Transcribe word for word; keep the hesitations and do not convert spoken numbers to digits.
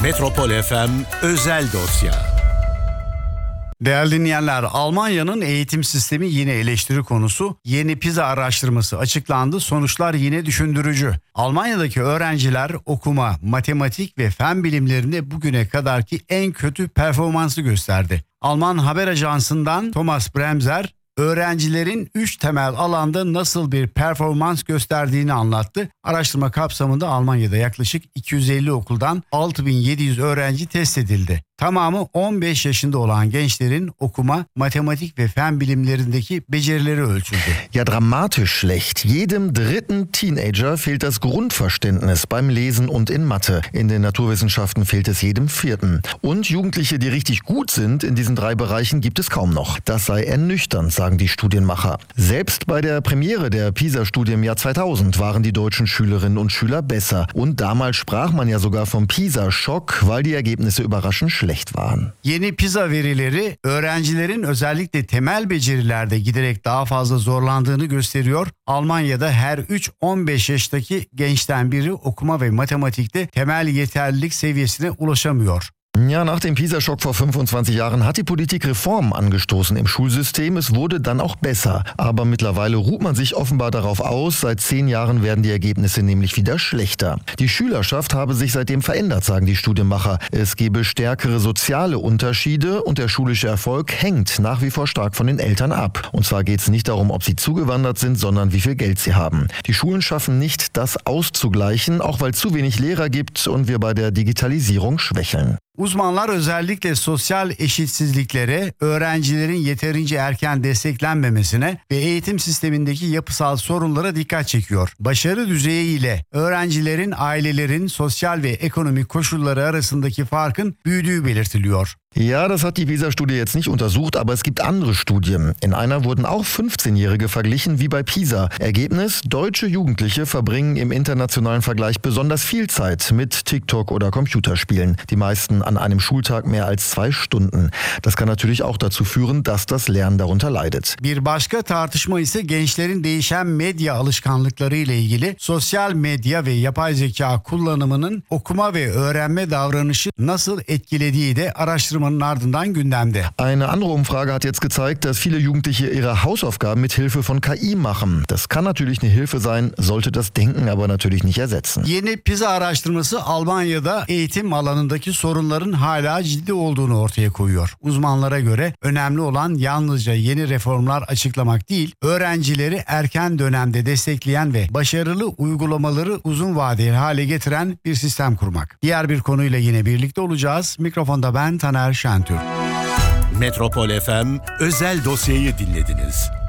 Metropol F M Özel Dosya. Değerli dinleyenler, Almanya'nın eğitim sistemi yine eleştiri konusu. Yeni PISA araştırması açıklandı. Sonuçlar yine düşündürücü. Almanya'daki öğrenciler okuma, matematik ve fen bilimlerinde bugüne kadarki en kötü performansı gösterdi. Alman haber ajansından Thomas Bremser, öğrencilerin üç temel alanda nasıl bir performans gösterdiğini anlattı. Araştırma kapsamında Almanya'da yaklaşık iki yüz elli okuldan altı bin yedi yüz öğrenci test edildi. Tamamı on beş yaşında olan gençlerin okuma, matematik ve fen bilimlerindeki becerileri ölçüldü. Ja, dramatisch schlecht. Jedem dritten Teenager fehlt das Grundverständnis beim Lesen und in Mathe. In den Naturwissenschaften fehlt es jedem Vierten. Und Jugendliche, die richtig gut sind in diesen drei Bereichen, gibt es kaum noch. Das sei ernüchternd, sagen die Studienmacher. Selbst bei der Premiere der PISA-Studie im Jahr zweitausend waren die deutschen Schülerinnen und Schüler besser. Und damals sprach man ja sogar vom PISA-Schock, weil die Ergebnisse überraschend schlecht waren. Yeni PISA verileri öğrencilerin özellikle temel becerilerde giderek daha fazla zorlandığını gösteriyor. Almanya'da her üç on beş yaştaki gençten biri okuma ve matematikte temel yeterlilik seviyesine ulaşamıyor. Ja, nach dem PISA-Schock vor fünfundzwanzig Jahren hat die Politik Reformen angestoßen im Schulsystem. Es wurde dann auch besser. Aber mittlerweile ruht man sich offenbar darauf aus. Seit zehn Jahren werden die Ergebnisse nämlich wieder schlechter. Die Schülerschaft habe sich seitdem verändert, sagen die Studienmacher. Es gebe stärkere soziale Unterschiede und der schulische Erfolg hängt nach wie vor stark von den Eltern ab. Und zwar geht es nicht darum, ob sie zugewandert sind, sondern wie viel Geld sie haben. Die Schulen schaffen nicht, das auszugleichen, auch weil es zu wenig Lehrer gibt und wir bei der Digitalisierung schwächeln. Uzmanlar özellikle sosyal eşitsizliklere, öğrencilerin yeterince erken desteklenmemesine ve eğitim sistemindeki yapısal sorunlara dikkat çekiyor. Başarı düzeyi ile öğrencilerin, ailelerin sosyal ve ekonomik koşulları arasındaki farkın büyüdüğü belirtiliyor. Ja, das hat die PISA-Studie jetzt nicht untersucht, aber es gibt andere Studien. In einer wurden auch fünfzehnjährige verglichen wie bei PISA. Ergebnis: Deutsche Jugendliche verbringen im internationalen Vergleich besonders viel Zeit mit TikTok oder Computerspielen. Die meisten an einem Schultag mehr als zwei Stunden. Das kann natürlich auch dazu führen, dass das Lernen darunter leidet. Bir başka tartışma ise gençlerin değişen medya alışkanlıkları ile ilgili. Sosyal medya ve yapay zeka kullanımının okuma ve öğrenme davranışı nasıl etkilediği de araştırma ardından gündemde. Eine andere Umfrage hat jetzt gezeigt, dass viele Jugendliche ihre Hausaufgaben mit Hilfe von K I machen. Das kann natürlich eine Hilfe sein, sollte das Denken aber natürlich nicht ersetzen. Yeni PISA araştırması Almanya'da eğitim alanındaki sorunların hala ciddi olduğunu ortaya koyuyor. Uzmanlara göre önemli olan yalnızca yeni reformlar açıklamak değil, öğrencileri erken dönemde destekleyen ve başarılı uygulamaları uzun vadeli hale getiren bir sistem kurmak. Diğer bir konuyla yine birlikte olacağız. Mikrofonda ben Taner Şentürk. Metropol F M Özel Dosya'yı dinlediniz.